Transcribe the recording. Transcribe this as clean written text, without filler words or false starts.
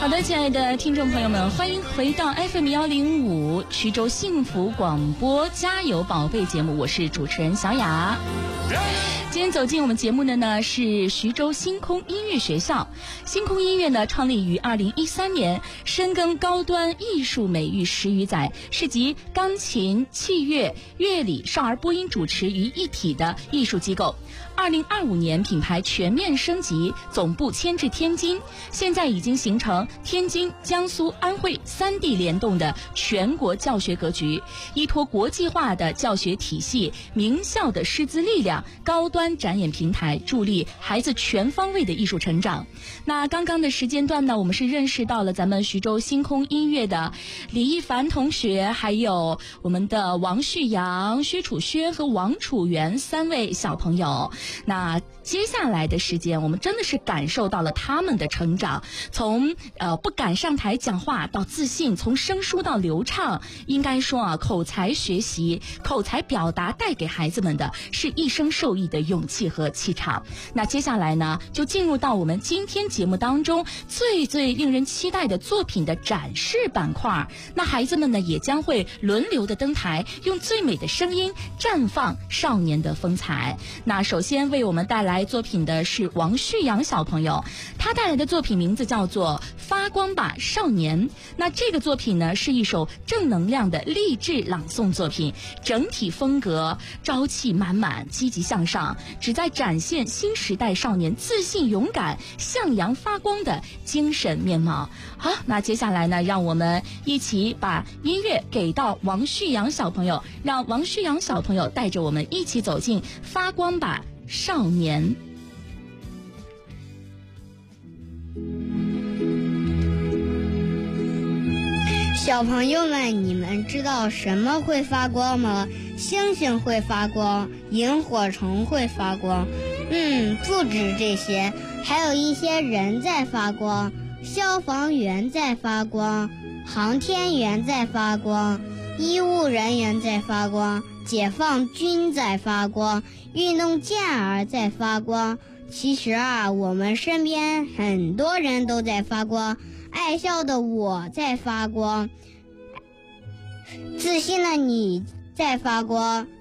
好的，亲爱的听众朋友们，欢迎回到 FM105 徐州幸福广播加油宝贝节目，我是主持人小雅。今天走进我们节目的呢是徐州星空音乐学校。星空音乐呢创立于2013年，深耕高端艺术美育10余载，是集钢琴、器乐、乐理、少儿播音主持于一体的艺术机构。2025年品牌全面升级，总部迁至天津，现在已经形成天津、江苏、安徽3地联动的全国教学格局，依托国际化的教学体系、名校的师资力量、高端展演平台，助力孩子全方位的艺术成长。那刚刚的时间段呢，我们是认识到了咱们徐州星空音乐的李一凡同学，还有我们的王旭阳、薛楚轩和王楚元3位小朋友。那接下来的时间，我们真的是感受到了他们的成长，从不敢上台讲话到自信，从生疏到流畅。应该说啊，口才学习、口才表达带给孩子们的是一生受益的勇气和气场。那接下来呢，就进入到我们今天节目当中最令人期待的作品的展示板块。那孩子们呢，也将会轮流的登台，用最美的声音绽放少年的风采。那首先为我们带来作品的是王旭阳小朋友，他带来的作品名字叫做发光吧少年。那这个作品呢，是一首正能量的励志朗诵作品，整体风格朝气满满，积极向上，旨在展现新时代少年自信勇敢向阳发光的精神面貌。好，那接下来呢，让我们一起把音乐给到王旭阳小朋友，让王旭阳小朋友带着我们一起走进发光吧少年。 小朋友们，你们知道什么会发光吗？星星会发光，萤火虫会发光，不止这些，还有一些人在发光，消防员在发光，航天员在发光，医务人员在发光，解放军在发光，运动健儿在发光。其实啊，我们身边很多人都在发光。爱笑的我在发光，自信的你在发光，